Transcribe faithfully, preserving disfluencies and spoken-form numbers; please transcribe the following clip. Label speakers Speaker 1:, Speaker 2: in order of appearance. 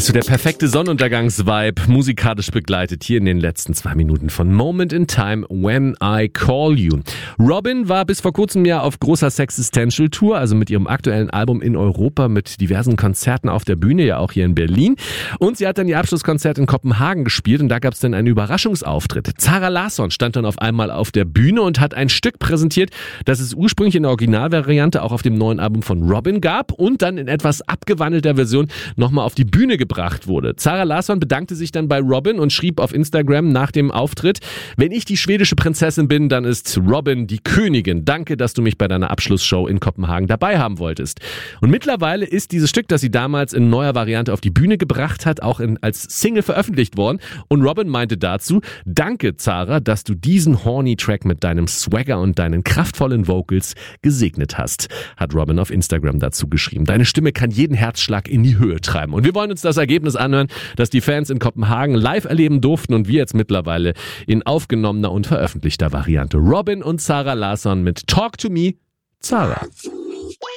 Speaker 1: So der perfekte Sonnenuntergangs-Vibe, musikalisch begleitet hier in den letzten zwei Minuten von Moment in Time, When I Call You. Robyn war bis vor kurzem ja auf großer Sexistential-Tour, also mit ihrem aktuellen Album in Europa mit diversen Konzerten auf der Bühne, ja auch hier in Berlin. Und sie hat dann ihr Abschlusskonzert in Kopenhagen gespielt und da gab es dann einen Überraschungsauftritt. Zara Larsson stand dann auf einmal auf der Bühne und hat ein Stück präsentiert, das es ursprünglich in der Originalvariante auch auf dem neuen Album von Robyn gab und dann in etwas abgewandelter Version nochmal auf die Bühne gebracht wurde. Zara Larsson bedankte sich dann bei Robyn und schrieb auf Instagram nach dem Auftritt: Wenn ich die schwedische Prinzessin bin, dann ist Robyn die Königin. Danke, dass du mich bei deiner Abschlussshow in Kopenhagen dabei haben wolltest. Und mittlerweile ist dieses Stück, das sie damals in neuer Variante auf die Bühne gebracht hat, auch in, als Single veröffentlicht worden. Und Robyn meinte dazu: Danke, Zara, dass du diesen horny Track mit deinem Swagger und deinen kraftvollen Vocals gesegnet hast, hat Robyn auf Instagram dazu geschrieben. Deine Stimme kann jeden Herzschlag in die Höhe treiben. Und wir wollen uns das Ergebnis anhören, das die Fans in Kopenhagen live erleben durften und wir jetzt mittlerweile in aufgenommener und veröffentlichter Variante. Robyn und Zara Larsson mit Talk to Me, Zara.